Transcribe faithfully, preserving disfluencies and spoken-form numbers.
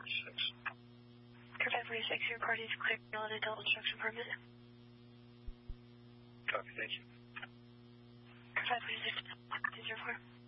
forty-six. Car five forty-six, your party is clear. You'll let adult instruction permit. Copy, thank you. Car five forty-six, is your form.